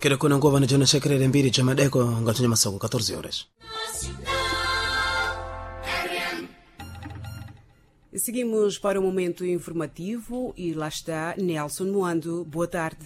kera kuna ngova na jona shekrere mbili cha madeko ngatunya masako 14 horas. Seguimos para o momento informativo e lá está Nelson Moando. Boa tarde.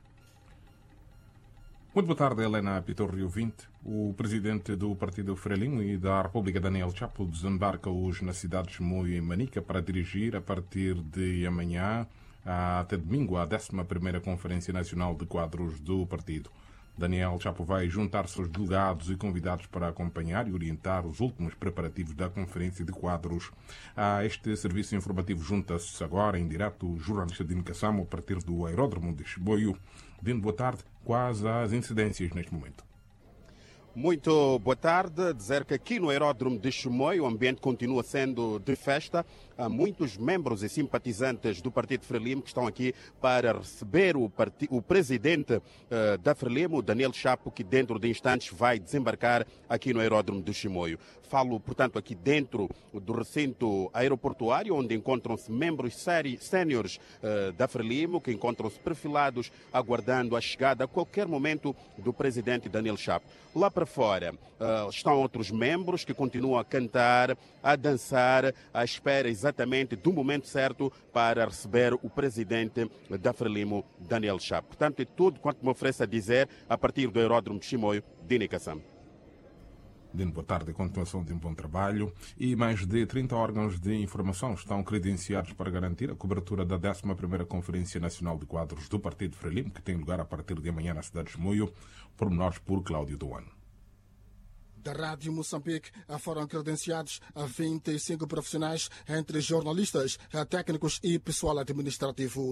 Muito boa tarde, Helena Pitor Rio 20. O presidente do Partido Frelimo e da República, Daniel Chapo, desembarca hoje na cidade de Moio e Manica para dirigir, a partir de amanhã até domingo, a 11ª Conferência Nacional de Quadros do Partido. Daniel Chapo vai juntar-se aos delegados e convidados para acompanhar e orientar os últimos preparativos da Conferência de Quadros. A este serviço informativo junta-se agora, em direto, o jornalista Dino Kassamo, a partir do aeródromo de Chimoio. Dino, boa tarde. Quais as incidências neste momento? Muito boa tarde. Dizer que aqui no aeródromo de Chimoio o ambiente continua sendo de festa. Há muitos membros e simpatizantes do Partido Frelimo que estão aqui para receber o presidente da Frelimo, Daniel Chapo, que dentro de instantes vai desembarcar aqui no aeródromo de Chimoio. Falo, portanto, aqui dentro do recinto aeroportuário, onde encontram-se membros séniores da Frelimo, que encontram-se perfilados, aguardando a chegada a qualquer momento do presidente Daniel Chapo. Lá para fora estão outros membros que continuam a cantar, a dançar, à espera exatamente do momento certo para receber o presidente da Frelimo, Daniel Chapo. Portanto, é tudo quanto me oferece a dizer a partir do aeródromo de Chimoio, Dini Kassam. Dino, boa tarde. Continuação de um bom trabalho. E mais de 30 órgãos de informação estão credenciados para garantir a cobertura da 11ª Conferência Nacional de Quadros do Partido Frelimo, que tem lugar a partir de amanhã na cidade de Chimoio. Pormenores por Cláudio Doano. Da Rádio Moçambique foram credenciados 25 profissionais, entre jornalistas, técnicos e pessoal administrativo.